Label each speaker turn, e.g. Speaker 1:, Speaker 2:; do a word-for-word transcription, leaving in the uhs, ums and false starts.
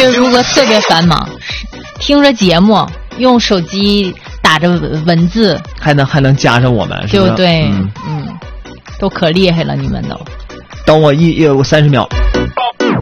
Speaker 1: 是如果特别繁忙，听着节目，用手机打着文字，
Speaker 2: 还能还能加上我们，是不是？
Speaker 1: 对对，
Speaker 2: 嗯
Speaker 1: 嗯，都可厉害了，你们都。
Speaker 2: 等我一一三十秒。